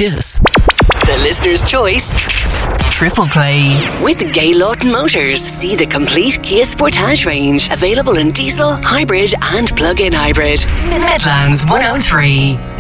Kiss. The listener's choice. Triple Play. With Gay Lawton Motors, see the complete Kia Sportage range, available in diesel, hybrid and plug-in hybrid. Midlands 103.